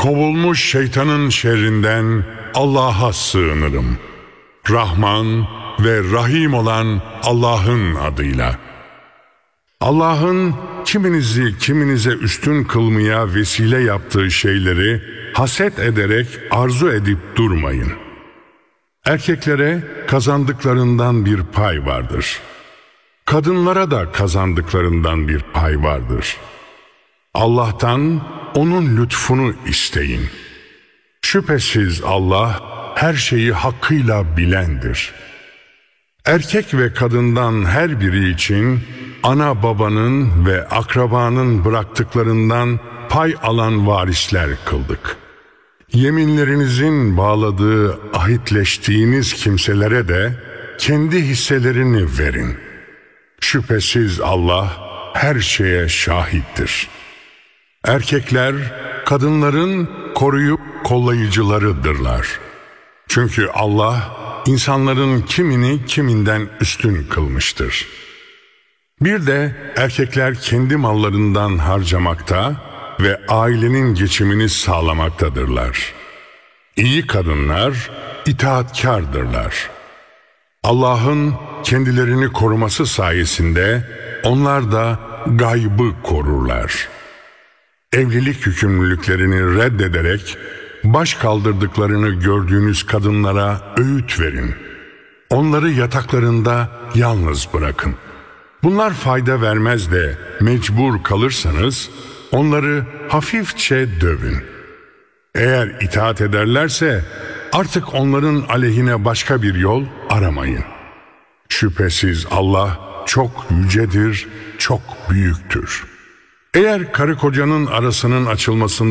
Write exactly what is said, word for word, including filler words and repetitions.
Kovulmuş şeytanın şerrinden Allah'a sığınırım. Rahman ve Rahim olan Allah'ın adıyla. Allah'ın kiminizi kiminize üstün kılmaya vesile yaptığı şeyleri haset ederek arzu edip durmayın. Erkeklere kazandıklarından bir pay vardır. Kadınlara da kazandıklarından bir pay vardır. Allah'tan onun lütfunu isteyin. Şüphesiz Allah her şeyi hakkıyla bilendir. Erkek ve kadından her biri için ana babanın ve akrabanın bıraktıklarından pay alan varisler kıldık. Yeminlerinizin bağladığı ahitleştiğiniz kimselere de kendi hisselerini verin. Şüphesiz Allah her şeye şahittir. Erkekler kadınların koruyup kollayıcılarıdırlar. Çünkü Allah insanların kimini kiminden üstün kılmıştır. Bir de erkekler kendi mallarından harcamakta ve ailenin geçimini sağlamaktadırlar. İyi kadınlar itaatkârdırlar. Allah'ın kendilerini koruması sayesinde onlar da gaybı korurlar. Evlilik yükümlülüklerini reddederek baş kaldırdıklarını gördüğünüz kadınlara öğüt verin. Onları yataklarında yalnız bırakın. Bunlar fayda vermez de mecbur kalırsanız onları hafifçe dövün. Eğer itaat ederlerse artık onların aleyhine başka bir yol aramayın. Şüphesiz Allah çok yücedir, çok büyüktür. Eğer karı kocanın arasının açılmasında